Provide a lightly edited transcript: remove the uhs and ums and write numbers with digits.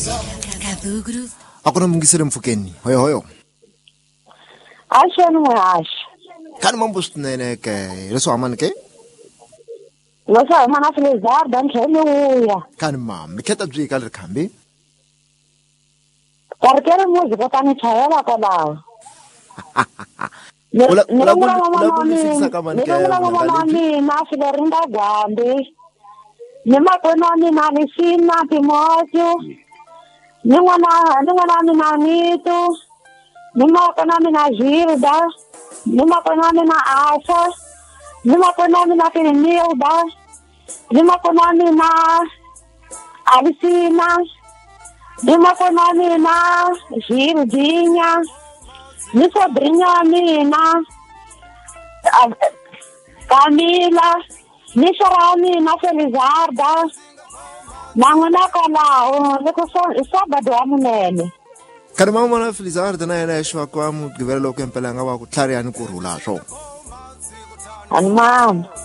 Ako na mungisire Mfukeni. Hoyo. Asha nuash. Kan mambus nene ke reso aman ke? Losa mana Felizardo dan keluya. Kan mam, miketa dri kaler kambi. Karkera música tá me chayela kola. Ula siksa kaman ke. Na Filorinda Gambi. Nema konani na Lisina Timóteo. Nema na Nito. Nema konani na Gilda. Nema konani na Asa. Nema konani na Fernilda. Nema konani na Alicina. Nema konani na Gildinha. Minha sobrinha Nina. Camila. Minha charani na Felizarda. Nangona kala, leko sábado amunene. Kan mama na Felizarda na ina shwa kwa mu givela lokempela ngawa ku tlari ani ku rula so. Anmam.